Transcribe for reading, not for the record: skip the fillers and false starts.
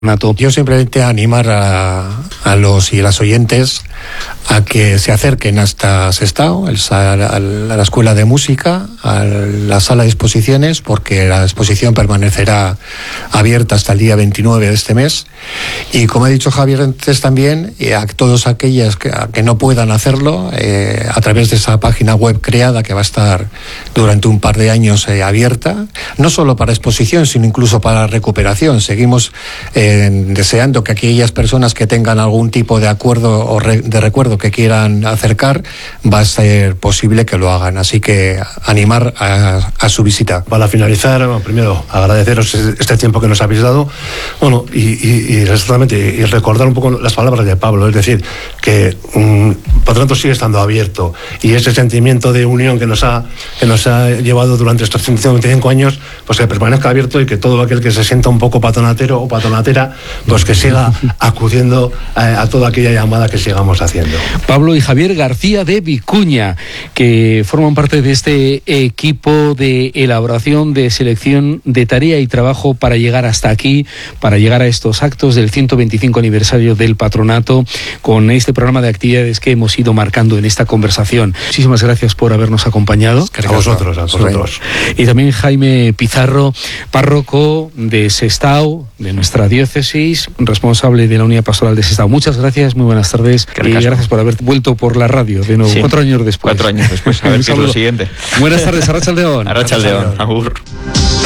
Yo simplemente animar a los y las oyentes a que se acerquen hasta Sestao, a la Escuela de Música, a la sala de exposiciones, porque la exposición permanecerá abierta hasta el día 29 de este mes. Y como ha dicho Javier antes también, a todos aquellas que no puedan hacerlo, a través de esa página web creada que va a estar durante un par de años abierta, no solo para exposición, sino incluso para recuperación. Seguimos deseando que aquellas personas que tengan algún tipo de acuerdo o de recuerdo que quieran acercar, va a ser posible que lo hagan. Así que animar a su visita. Para finalizar, bueno, primero agradeceros este tiempo que nos habéis dado, bueno, y recordar un poco las palabras de Pablo, es decir, que por tanto sigue estando abierto, y ese sentimiento de unión que nos ha llevado durante estos 125 años, pues que permanezca abierto, y que todo aquel que se sienta un poco patonatero o patonatera, pues que siga acudiendo a toda aquella llamada que sigamos haciendo. Pablo y Javier García de Vicuña, que forman parte de este equipo de elaboración, de selección, de tarea y trabajo para llegar hasta aquí, para llegar a estos actos del 125 aniversario del patronato, con este programa de actividades que hemos ido marcando en esta conversación. Muchísimas gracias por habernos acompañado. A vosotros. Y también Jaime Pizarro, párroco de Sestao, de nuestra diócesis, responsable de la Unidad Pastoral de Sestao. Muchas gracias, muy buenas tardes, y gracias por haber vuelto por la radio de nuevo, 4 años después. 4 años después, a ver qué es lo siguiente. Buenas tardes, Arratsaldeon. Arratsaldeon, agur.